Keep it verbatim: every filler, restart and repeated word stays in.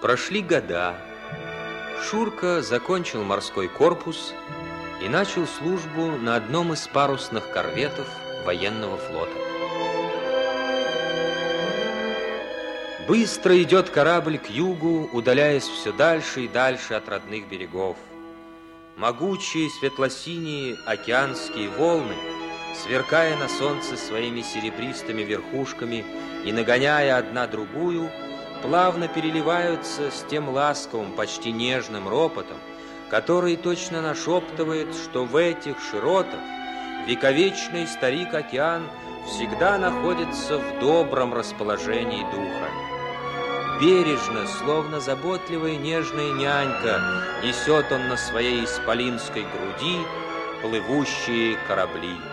Прошли года. Шурка закончил морской корпус и начал службу на одном из парусных корветов военного флота. Быстро идет корабль к югу, удаляясь все дальше и дальше от родных берегов. Могучие светло-синие океанские волны, сверкая на солнце своими серебристыми верхушками и нагоняя одна другую, плавно переливаются с тем ласковым, почти нежным ропотом, который точно нашептывает, что в этих широтах вековечный старик-океан всегда находится в добром расположении духа. Бережно, словно заботливая нежная нянька, несет он на своей исполинской груди плывущие корабли.